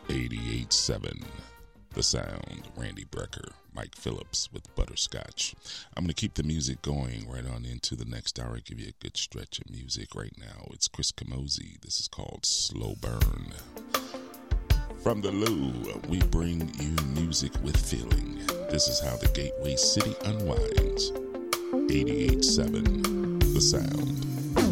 88.7 The Sound, Randy Brecker, Mike Phillips with Butterscotch. I'm going to keep the music going right on into the next hour. Give you a good stretch of music right now. It's Chris Camozzi. This is called Slow Burn. From the Lou, we bring you music with feeling. This is how the Gateway City unwinds. 88.7 The Sound.